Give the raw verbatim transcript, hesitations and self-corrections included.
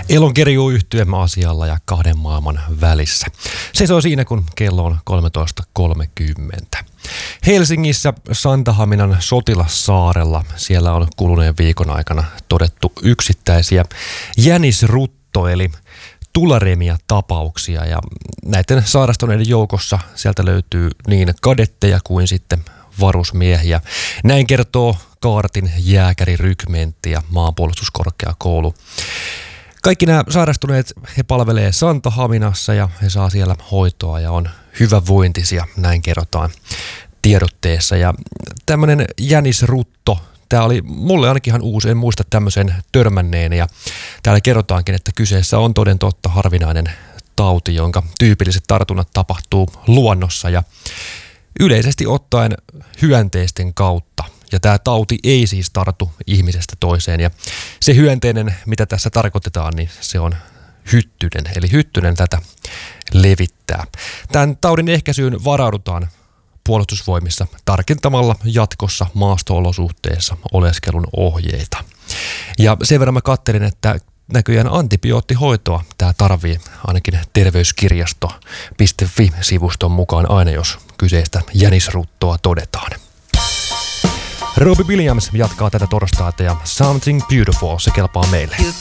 Elonkerjuu-yhtyeemme asialla ja kahden maailman välissä. Se soi siinä, kun kello on kolmetoista kolmekymmentä. Helsingissä Santahaminan Sotilassaarella siellä on kuluneen viikon aikana todettu yksittäisiä jänisrutto- eli tularemia-tapauksia. Ja näiden sairastuneiden joukossa sieltä löytyy niin kadetteja kuin sitten varusmiehiä. Näin kertoo Kaartin jääkärirykmentti ja maanpuolustuskorkeakoulu. Kaikki nämä sairastuneet he palvelee Santahaminassa ja he saa siellä hoitoa ja on hyvävointisia, näin kerrotaan tiedotteessa. Ja tämmöinen jänisrutto, tämä oli mulle ainakin ihan uusi, en muista tämmöisen törmänneen. Ja täällä kerrotaankin, että kyseessä on toden totta harvinainen tauti, jonka tyypilliset tartunnat tapahtuu luonnossa ja yleisesti ottaen hyönteisten kautta. Ja tämä tauti ei siis tartu ihmisestä toiseen. Ja se hyönteinen, mitä tässä tarkoitetaan, niin se on hyttynen. Eli hyttynen tätä levittää. Tämän taudin ehkäisyyn varaudutaan puolustusvoimissa tarkentamalla jatkossa maasto-olosuhteissa oleskelun ohjeita. Ja sen verran mä katselin, että näköjään antibioottihoitoa tämä tarvii ainakin terveyskirjasto piste fi-sivuston mukaan aina, jos kyseistä jänisruttoa todetaan. Robbie Williams jatkaa tätä torstaita ja Something Beautiful, se kelpaa meille.